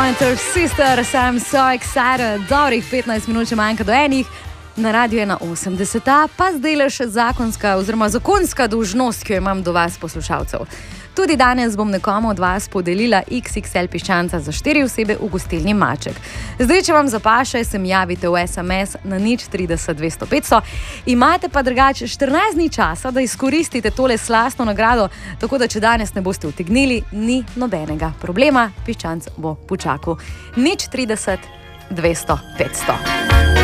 Pointer Sisters, I'm so excited. Dobrih 15 minut še manjka do enih. Na radiju je na 80, pa zdaj le še zakonska dolžnost, ki jo imam do vas, poslušalcev. Tudi danes bom nekomu od vas podelila XXL piščanca za 4 osebe v gostilni Maček. Zdaj, če vam zapaše, se mi javite v SMS na 030 200 500. Imate pa drugače 14 dni časa, da izkoristite tole slastno nagrado, tako da če danes ne boste utegnili, ni nobenega problema, piščanc bo počakal. 030 200 500.